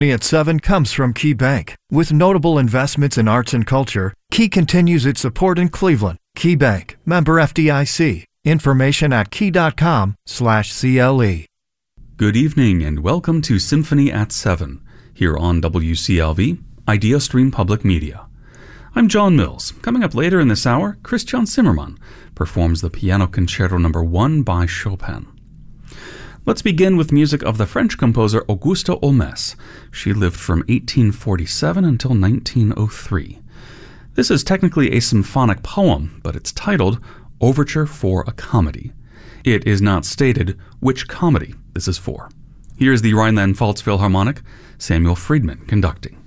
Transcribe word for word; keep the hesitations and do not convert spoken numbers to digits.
at seven comes from Key Bank. With notable investments in arts and culture, Key continues its support in Cleveland. Key Bank, member F D I C. Information at key.com slash CLE. Good evening and welcome to Symphony at seven, here on W C L V, IdeaStream Public Media. I'm John Mills. Coming up later in this hour, Christian Zimmermann performs the Piano Concerto number one by Chopin. Let's begin with music of the French composer Auguste Holmès. She lived from eighteen forty-seven until nineteen oh three. This is technically a symphonic poem, but it's titled Overture for a Comedy. It is not stated which comedy this is for. Here's the Rhineland-Pfalz Philharmonic, Samuel Friedman conducting.